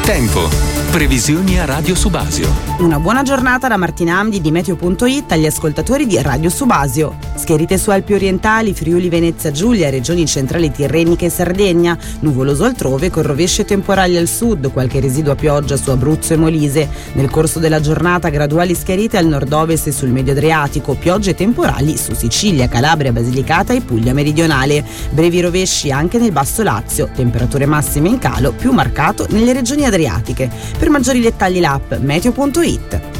Tempo. Previsioni a Radio Subasio. Una buona giornata da Martina Amdi di Meteo.it agli ascoltatori di Radio Subasio. Schiarite su Alpi orientali, Friuli Venezia Giulia, regioni centrali tirrenica e Sardegna, nuvoloso altrove con rovesci e temporali al sud, qualche residua pioggia su Abruzzo e Molise. Nel corso della giornata graduali schiarite al nord-ovest e sul medio Adriatico, piogge e temporali su Sicilia, Calabria, Basilicata e Puglia meridionale. Brevi rovesci anche nel basso Lazio, temperature massime in calo più marcato nelle regioni adriatiche. Per maggiori dettagli l'app Meteo.it.